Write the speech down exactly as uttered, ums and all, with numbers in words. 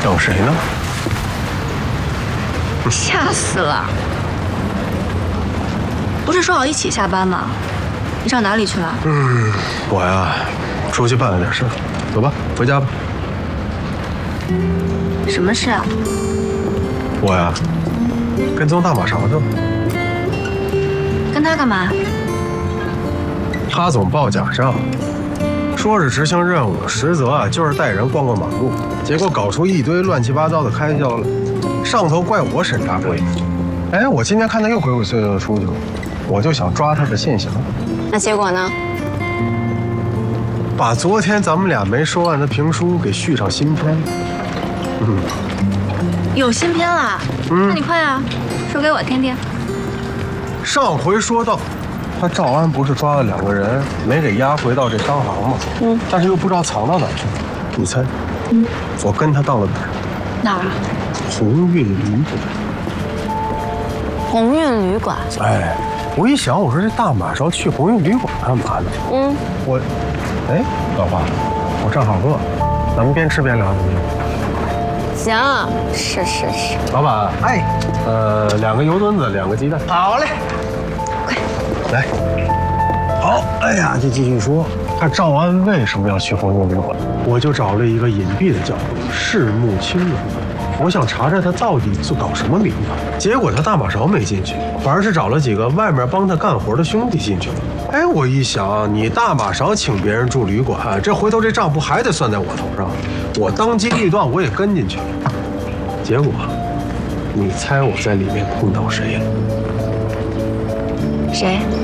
等谁呢？ 吓死了！不是说好一起下班吗？你上哪里去了？ 嗯，我呀，出去办了点事，走吧，回家吧。 什么事啊？ 我呀，跟踪大马勺去了。 跟他干嘛？ 他总报假账，说是执行任务，实则啊就是带人逛逛马路，结果搞出一堆乱七八糟的开销了。上头怪我审查不严。哎，我今天看他又鬼鬼祟祟的出去了，我就想抓他的现行。 那结果呢？ 把昨天咱们俩没说完的评书给续上新篇。嗯， 有新片了？嗯，那你快啊，说给我听听。 上回说到，他赵安不是抓了两个人，没给押回到这商行吗？嗯，但是又不知道藏到哪儿去了。你猜？嗯，我跟他到了哪儿？ 哪儿啊？ 鸿运旅馆。 鸿运旅馆。 哎，我一想，我说这大马勺去鸿运旅馆干嘛呢？嗯，我，哎，老婆，我正好饿，咱们边吃边聊。 行，是是是。 老板，哎，呃，两个油墩子，两个鸡蛋。 好嘞， 快来。好，哎呀，就继续说，他赵安为什么要去鸿运旅馆？我就找了一个隐蔽的角度，视目清人。我想查查他到底做搞什么名堂，结果他大马勺没进去，反而是找了几个外面帮他干活的兄弟进去了。哎，我一想，你大马勺请别人住旅馆，这回头这账不还得算在我头上？我当机立断，我也跟进去了。结果，你猜我在里面碰到谁了？ 谁？